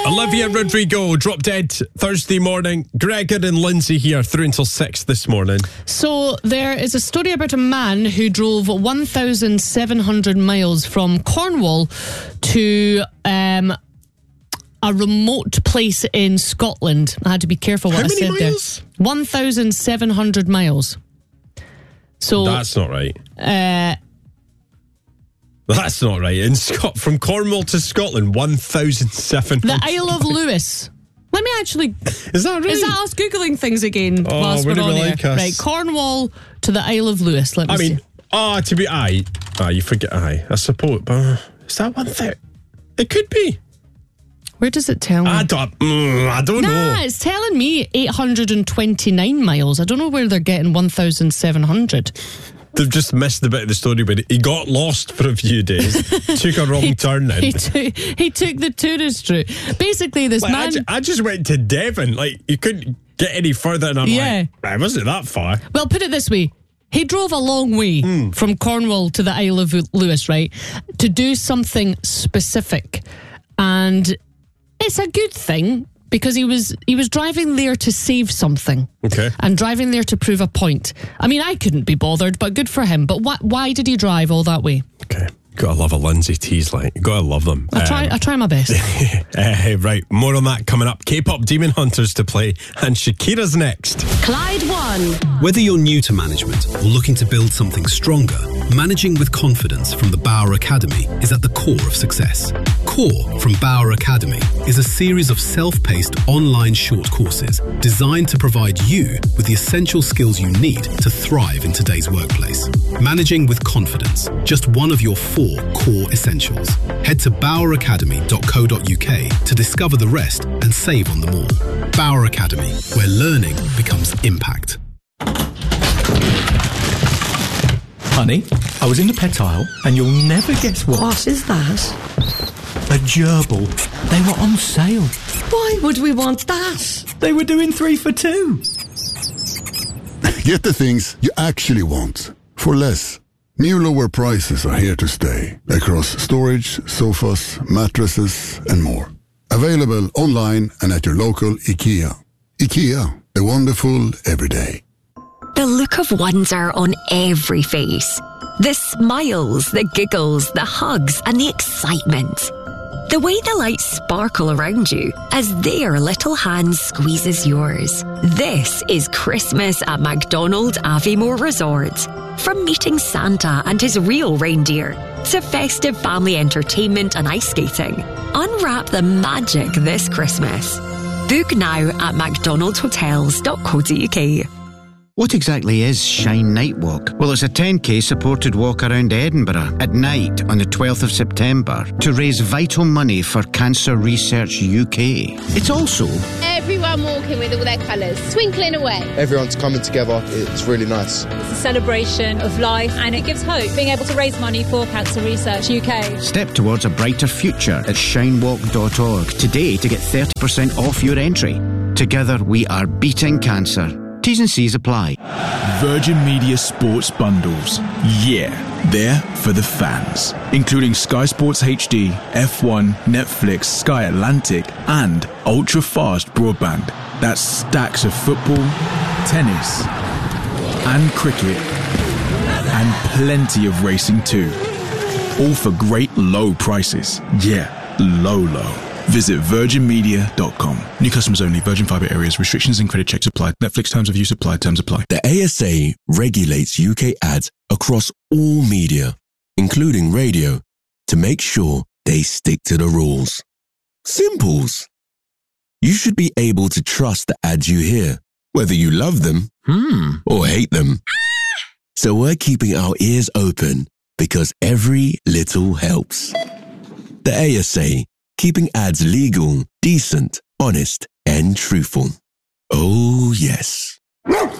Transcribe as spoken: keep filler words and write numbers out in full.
Olivia Rodrigo, Drop Dead, Thursday morning. Gregor and Lindsay here through until six this morning. So there is a story about a man who drove one thousand seven hundred miles from Cornwall to um, a remote place in Scotland. I had to be careful what How I many said miles? there. one thousand seven hundred miles. So That's not right. Uh, That's not right. In Scot- from Cornwall to Scotland, one thousand seven hundred. the Isle of Lewis. Let me actually... Is that right? Is that us Googling things again Oh, whilst we're wouldn't on we air? like us? Right, Cornwall to the Isle of Lewis. Let me I mean, see. ah, to be aye, ah, you forget aye. I suppose, but uh, is that one thing? It could be. Where does it tell me? I don't. Mm, I don't Nah, know. it's telling me eight hundred twenty-nine miles. I don't know where they're getting one thousand seven hundred. They've just missed the bit of the story where he got lost for a few days, took a wrong he, turn in. He took, he took the tourist route. Basically, this Like, I, man... ju- I just went to Devon. Like, you couldn't get any further, and I'm Yeah. like, I wasn't that far. Well, put it this way. He drove a long way Mm. from Cornwall to the Isle of Lewis, right, to do something specific. And it's a good thing because he was he was driving there to save something. Okay. And driving there to prove a point. I mean, I couldn't be bothered, but good for him. But wh- why did he drive all that way? Okay. Gotta love a Lindsay tease, like, you gotta love them. I try, Um, I try my best. uh, right, more on that coming up. K-pop Demon Hunters to play, and Shakira's next. Clyde One. Whether you're new to management or looking to build something stronger, managing with confidence from the Bauer Academy is at the core of success. Core from Bauer Academy is a series of self-paced online short courses designed to provide you with the essential skills you need to thrive in today's workplace. Managing with confidence, just one of your four core essentials. Head to bauer academy dot co dot uk to discover the rest and save on them all. Bauer Academy, where learning becomes impact. Honey, I was in the pet aisle and you'll never guess what. What is that? A gerbil. They were on sale. Why would we want that? They were doing three for two. Get the things you actually want for less. New lower prices are here to stay across storage, sofas, mattresses and more. Available online and at your local IKEA. IKEA, the wonderful everyday. The look of wonder on every face. The smiles, the giggles, the hugs and the excitement. The way the lights sparkle around you as their little hand squeezes yours. This is Christmas at McDonald Aviemore Resort. From meeting Santa and his real reindeer to festive family entertainment and ice skating, unwrap the magic this Christmas. Book now at mcdonald hotels dot co dot uk. What exactly is Shine Night Walk? Well, it's a ten K supported walk around Edinburgh at night on the twelfth of September to raise vital money for Cancer Research U K. It's also everyone walking with all their colours, twinkling away. Everyone's coming together. It's really nice. It's a celebration of life and it gives hope, being able to raise money for Cancer Research U K. Step towards a brighter future at shine walk dot org today to get thirty percent off your entry. Together we are beating cancer. T's and C's apply. Virgin Media Sports Bundles. Yeah, they're for the fans. Including Sky Sports H D, F one, Netflix, Sky Atlantic, and ultra-fast broadband. That's stacks of football, tennis, and cricket, and plenty of racing too. All for great low prices. Yeah, low, low. Visit virgin media dot com. New customers only. Virgin Fibre areas. Restrictions and credit checks apply. Netflix terms of use apply. Terms apply. The A S A regulates U K ads across all media, including radio, to make sure they stick to the rules. Simples. You should be able to trust the ads you hear, whether you love them hmm. or hate them. So we're keeping our ears open because every little helps. The A S A. Keeping ads legal, decent, honest, and truthful. Oh, yes.